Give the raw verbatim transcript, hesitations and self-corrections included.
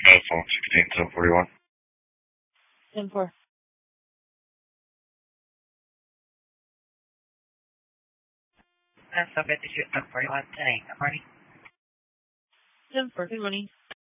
iPhone sixteen ten forty-one. ten four. That's so good to shoot ten forty-one today. Good morning. ten four. Good morning.